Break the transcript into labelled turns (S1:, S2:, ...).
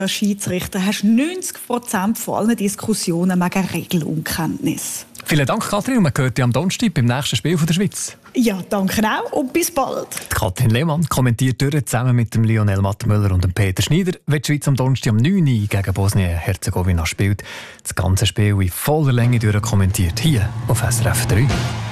S1: Als Schiedsrichter hast du 90% von allen Diskussionen wegen Regelunkenntnis.
S2: Vielen Dank, Katrin. Und man hört dich am Donnerstag beim nächsten Spiel von der Schweiz.
S1: Ja, danke auch und bis bald.
S2: Die Katrin Lehmann kommentiert durch, zusammen mit dem Lionel Mattenmüller und dem Peter Schneider, wenn die Schweiz am Donnerstag um 9 Uhr gegen Bosnien-Herzegowina spielt. Das ganze Spiel in voller Länge kommentiert hier auf SRF 3.